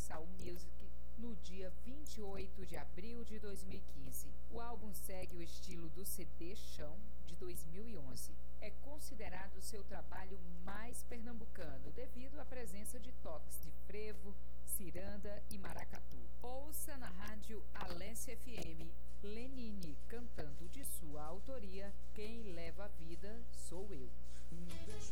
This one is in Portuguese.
Universal Music no dia 28 de abril de 2015. O álbum segue o estilo do CD Chão de 2011. É considerado seu trabalho mais pernambucano devido à presença de toques de frevo, ciranda e maracatu. Ouça na rádio Alência FM Lenine cantando de sua autoria Quem Leva a Vida Sou Eu.